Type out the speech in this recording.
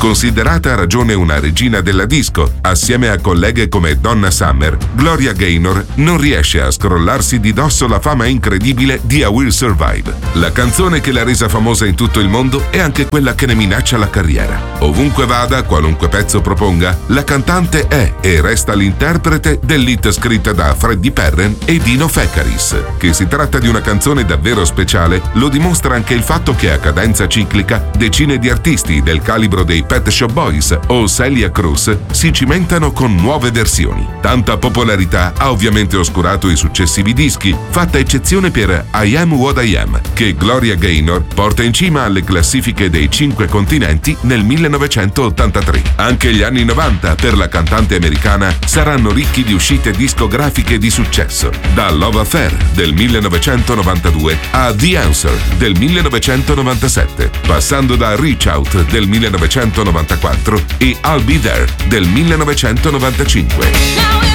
Considerata a ragione una regina della disco, assieme a colleghe come Donna Summer, Gloria Gaynor non riesce a scrollarsi di dosso la fama incredibile di I Will Survive. La canzone che l'ha resa famosa in tutto il mondo è anche quella che ne minaccia la carriera. Ovunque vada, qualunque pezzo proponga, la cantante è e resta l'interprete dell'hit scritta da Freddie Perren e Dino Fekaris. Che si tratta di una canzone davvero speciale lo dimostra anche il fatto che a cadenza ciclica decine di artisti del calibro dei Pet Shop Boys o Celia Cruz si cimentano con nuove versioni. Tanta popolarità ha ovviamente oscurato i successivi dischi, fatta eccezione per I Am What I Am, che Gloria Gaynor porta in cima alle classifiche dei 5 continenti nel 1983. Anche gli anni 90 per la cantante americana saranno ricchi di uscite discografiche di successo, da Love Affair del 1992 a The Answer del 1997, passando da Reach Out del 1994 e I'll Be There del 1995.